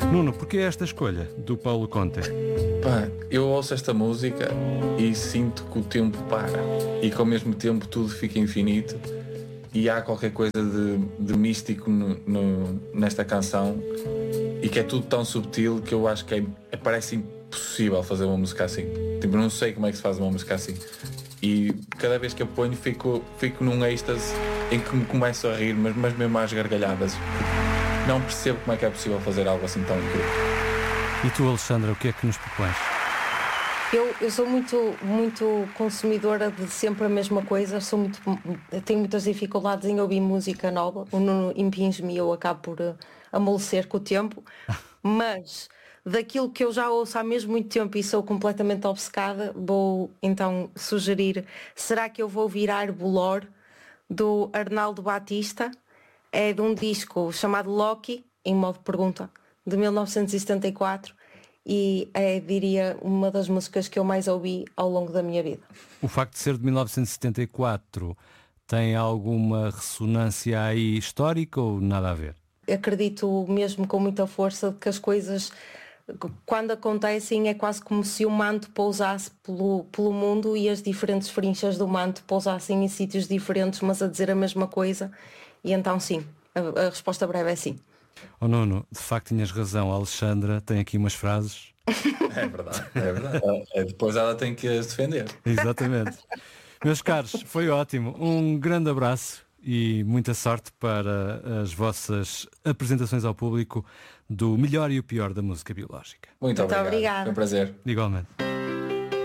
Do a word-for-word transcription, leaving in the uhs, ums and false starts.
Nuno, porquê esta escolha do Paulo Conte? Pá, eu ouço esta música e sinto que o tempo para e que ao mesmo tempo tudo fica infinito e há qualquer coisa de, de místico no, no, nesta canção e que é tudo tão subtil que eu acho que é, é, parece impossível fazer uma música assim. Tipo, não sei como é que se faz uma música assim. E cada vez que eu ponho fico, fico num êxtase em que me começo a rir, mas, mas mesmo às gargalhadas. Não percebo como é que é possível fazer algo assim tão incrível. E tu, Alexandra, o que é que nos propões? Eu, eu sou muito, muito consumidora de sempre a mesma coisa, sou muito, tenho muitas dificuldades em ouvir música nova, o Nuno impinge-me e eu acabo por uh, amolecer com o tempo, mas daquilo que eu já ouço há mesmo muito tempo e sou completamente obcecada, vou então sugerir, será que eu vou virar Bolor, do Arnaldo Batista, é de um disco chamado Loki, em modo de pergunta, de mil novecentos e setenta e quatro, e é, diria, uma das músicas que eu mais ouvi ao longo da minha vida. O facto de ser de mil novecentos e setenta e quatro tem alguma ressonância aí histórica ou nada a ver? Acredito mesmo com muita força que as coisas, quando acontecem, é quase como se o manto pousasse pelo, pelo mundo e as diferentes frinchas do manto pousassem em sítios diferentes, mas a dizer a mesma coisa. E então sim, a, a resposta breve é sim. Oh Nuno, de facto tinhas razão, a Alexandra tem aqui umas frases. É verdade, é verdade. É, depois ela tem que as defender. Exatamente. Meus caros, foi ótimo. Um grande abraço e muita sorte para as vossas apresentações ao público do melhor e o pior da música biológica. Muito, Muito obrigado. obrigada. Foi um prazer. Igualmente.